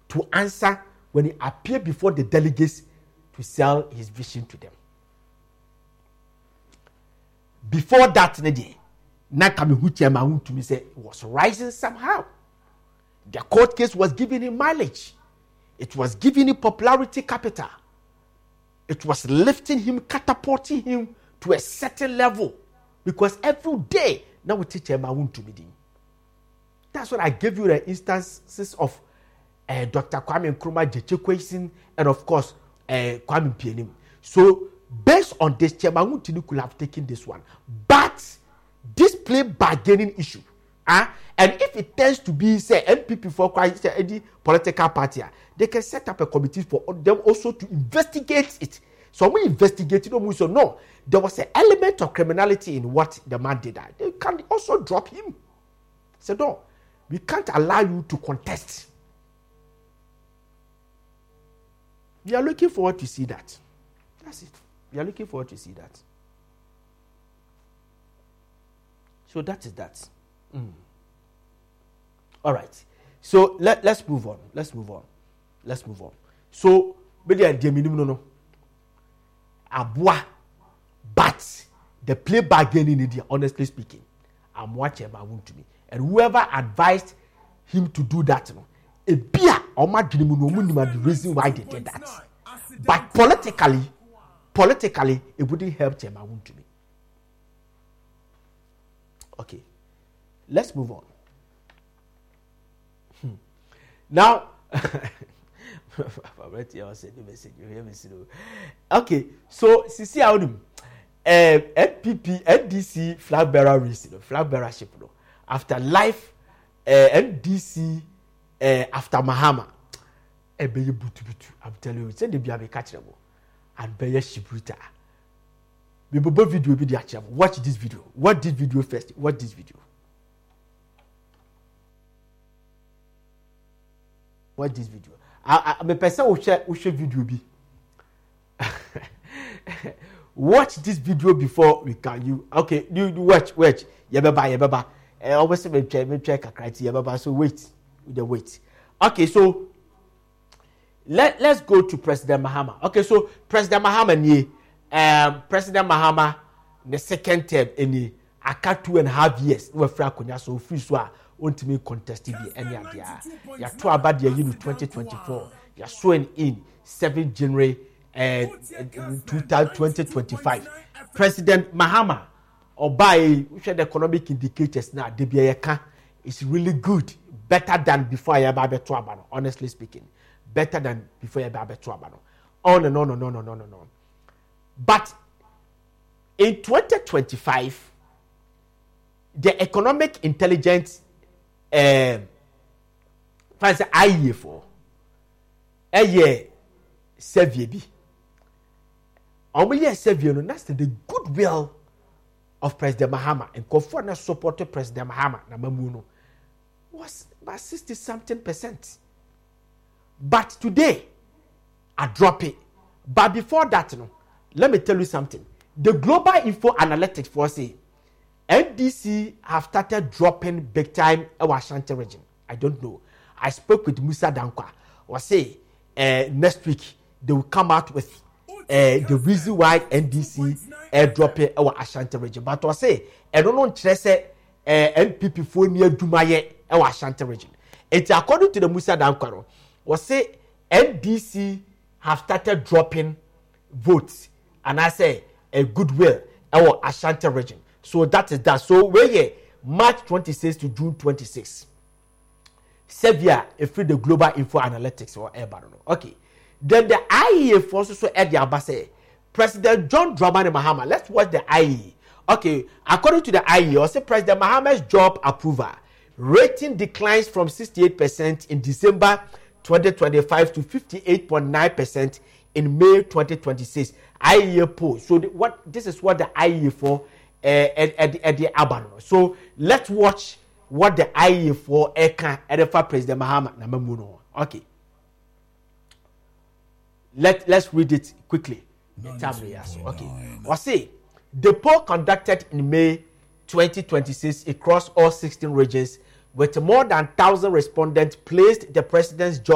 to answer when he appeared before the delegates to sell his vision to them. Before that, to me say it was rising somehow. The court case was giving him mileage. It was giving him popularity capital. It was lifting him, catapulting him to a certain level. Because every day, now we teach him to be. That's what I gave you the instances of Dr. Kwame Nkrumah, J.J. Kwesi, and of course, Kwame Mpianim. So, based on this, Chairman Wuntini could have taken this one. But, this play bargaining issue, and if it tends to be, say, MPP for any political party, they can set up a committee for them also to investigate it. So, when we investigate it, no, there was an element of criminality in what the man did. They can also drop him. So, no, we can't allow you to contest. We are looking forward to see that. That's it. We are looking forward to see that. So that is that. All right. So let's move on. Let's move on. So, no. Abua, but the play bargaining in India, honestly speaking, I'm watching my wound to me. And whoever advised him to do that, a beer or the reason why they did that. But politically, it wouldn't help Chema Woon to me. Okay, let's move on. Now, okay, so Sisi Aunum, NPP, NDC flag bearer race, flag bearership, after life, NDC, after Mahama, I'm telling you, say they be a catchable and be a shibrita. We both video will be the actual. Watch this video. Watch this video first. Watch this video. Watch this video. I'm a person who share video be. Watch this video before we can you. Okay, you watch. Yababa. Always me check a criteria. Yababa. So wait. Okay, so let's go to President Mahama. Okay, so President Mahama President Mahama the second term any aka 2.5 years we fra konya so free so a ontimi contest be any adia ya to abade ya 2024 ya sworn in 7 January 2025. President Mahama obai we share the economic indicators now de bia yeka is really good, better than before ya ba beto abano, honestly speaking, better than before ya ba beto abano. Oh no. But in 2025, the economic intelligence finds IE for a year Sevier. That's the goodwill of President Mahama, and Kofona supported President Mahama Namamuno was about 60-something%. But today, I drop it. But before that, let me tell you something. The Global Info Analytics for say NDC have started dropping big time in Ashanti region. I don't know. I spoke with Musa Dankwa. Or say next week they will come out with the reason why NDC dropping in Ashanti region. But I say I don't know say NPP for near Dumaye in Ashanti region. It's according to the Musa Dankwa. Or say NDC have started dropping votes. And I say a goodwill our Ashanti region. So that is that. So we're here March 26 to June 26. Sevilla if the Global Info Analytics or Ebarono. Okay. Then the IEA forces so at the Abase. President John Dramani Mahama. Let's watch the IEA. Okay. According to the IEA, also President Mahama's job approval rating declines from 68% in December 2025 to 58.9% in May 2026. IEA poll. So this is what the IEA for at the Abano. So let's watch what the IEA for Edefa President Mahama Namamuno. Okay. Let's read it quickly. Okay. Or say the poll conducted in May 2026 across all 16 regions with more than 1,000 respondents placed the president's job